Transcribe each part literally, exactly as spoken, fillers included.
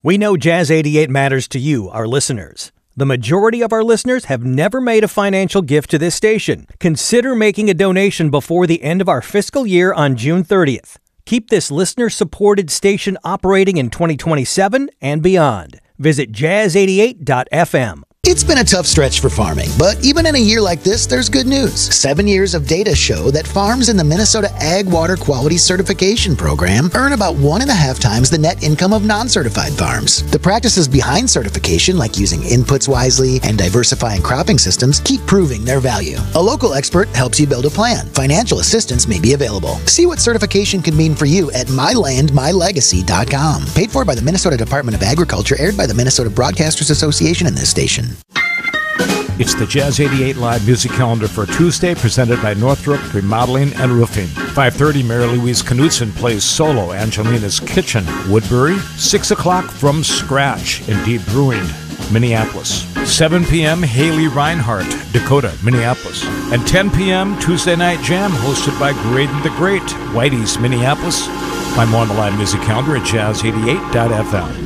We know Jazz eighty-eight matters to you, our listeners. The majority of our listeners have never made a financial gift to this station. Consider making a donation before the end of our fiscal year on June thirtieth. Keep this listener-supported station operating in twenty twenty-seven and beyond. Visit jazz eighty-eight dot f m. It's been a tough stretch for farming, but even in a year like this, there's good news. Seven years of data show that farms in the Minnesota Ag Water Quality Certification Program earn about one and a half times the net income of non-certified farms. The practices behind certification, like using inputs wisely and diversifying cropping systems, keep proving their value. A local expert helps you build a plan. Financial assistance may be available. See what certification can mean for you at my land my legacy dot com. Paid for by the Minnesota Department of Agriculture, aired by the Minnesota Broadcasters Association and this station. It's the Jazz eighty-eight Live Music Calendar for Tuesday, presented by Northrop Remodeling and Roofing. five thirty, Mary Louise Knudsen plays solo, Angelina's Kitchen, Woodbury. six o'clock, From Scratch, Indeed Brewing, Minneapolis. seven p.m., Haley Reinhardt, Dakota, Minneapolis. And ten p.m., Tuesday Night Jam, hosted by Graydon the Great, Whitey's, Minneapolis. Find more on the Live Music Calendar at jazz eighty-eight dot f m.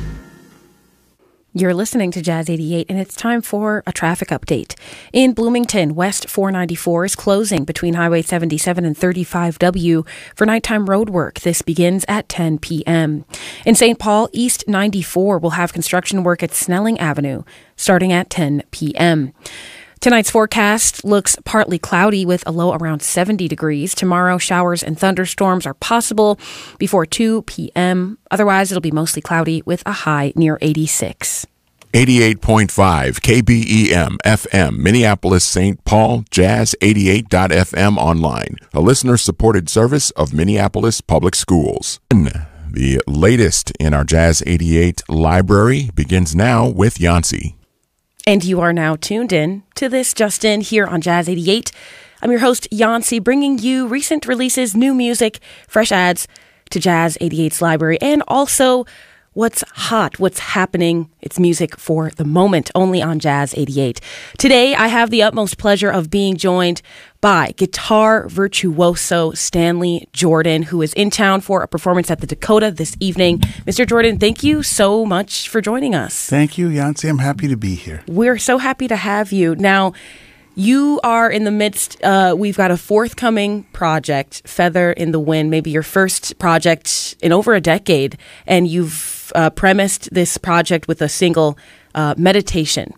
You're listening to Jazz eighty-eight, and it's time for a traffic update. In Bloomington, West four ninety-four is closing between Highway seventy-seven and thirty-five W for nighttime road work. This begins at ten p.m. In Saint Paul, East ninety-four will have construction work at Snelling Avenue starting at ten p.m. Tonight's forecast looks partly cloudy with a low around seventy degrees. Tomorrow, showers and thunderstorms are possible before two p.m. Otherwise, it'll be mostly cloudy with a high near eighty-six. eighty-eight point five K B E M F M, Minneapolis, Saint Paul, jazz eighty-eight dot f m online, a listener-supported service of Minneapolis Public Schools. The latest in our Jazz eighty-eight library begins now with Yancey. And you are now tuned in to this Just In here on Jazz eighty-eight. I'm your host, Yancey, bringing you recent releases, new music, fresh ads to Jazz eighty-eight's library, and also what's hot, what's happening. It's music for the moment, only on Jazz eighty-eight. Today, I have the utmost pleasure of being joined by guitar virtuoso Stanley Jordan, who is in town for a performance at the Dakota this evening. Mister Jordan, thank you so much for joining us. Thank you, Yancey. I'm happy to be here. We're so happy to have you. Now, you are in the midst, uh, we've got a forthcoming project, Feather in the Wind, maybe your first project in over a decade, and you've uh, premised this project with a single, uh, Meditation.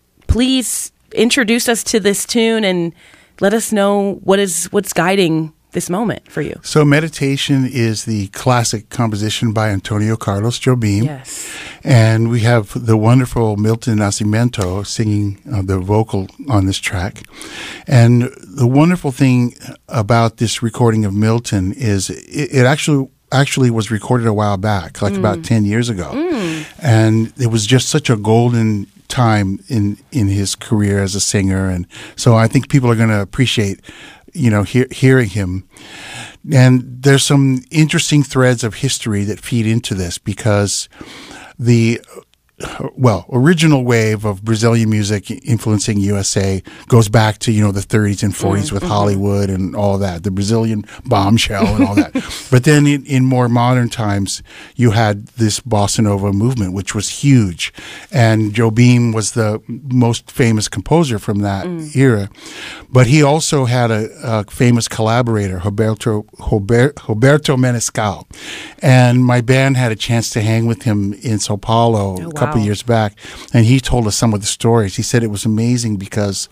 Please introduce us to this tune and let us know what is what's guiding this moment for you. So Meditation is the classic composition by Antonio Carlos Jobim. Yes. And we have the wonderful Milton Nascimento singing uh, the vocal on this track. And the wonderful thing about this recording of Milton is it, it actually actually was recorded a while back, like mm. about ten years ago. Mm. And it was just such a golden time in, in his career as a singer. And so I think people are going to appreciate you know, hear, hearing him. And there's some interesting threads of history that feed into this because the, well, original wave of Brazilian music influencing U S A goes back to, you know, the thirties and forties mm-hmm. with Hollywood and all that, the Brazilian bombshell and all that. But then in, in more modern times, you had this bossa nova movement, which was huge. And Jobim was the most famous composer from that mm. era. But he also had a, a famous collaborator, Roberto, Robert, Roberto Menescal. And my band had a chance to hang with him in Sao Paulo oh, a couple wow. years back. And he told us some of the stories. He said it was amazing because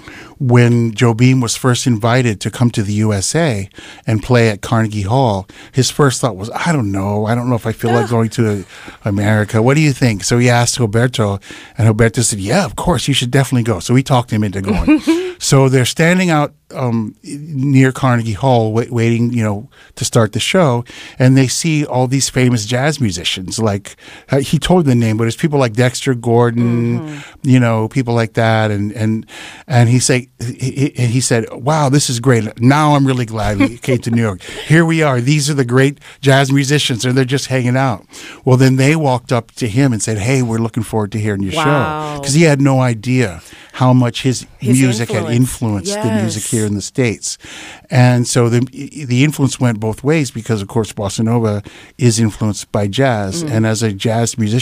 when Jobim was first invited to come to the U S A and play at Carnegie Hall, his first thought was, I don't know. I don't know if I feel like going to America. What do you think? So he asked Roberto, and Roberto said, yeah, of course, you should definitely go. So we talked him into going. So they're standing out um, near Carnegie Hall wait, waiting, you know, to start the show, and they see all these famous jazz musicians. Like, uh, he told the name, but it's people like Dexter Gordon, mm-hmm. you know, people like that. And and and he say, he, he said, wow, this is great. Now I'm really glad we came to New York. Here we are. These are the great jazz musicians, and they're just hanging out. Well, then they walked up to him and said, hey, we're looking forward to hearing your wow. show. Because he had no idea how much his, His music influence. had influenced Yes. the music here in the States. And so the the influence went both ways because, of course, bossa nova is influenced by jazz. Mm. And as a jazz musician,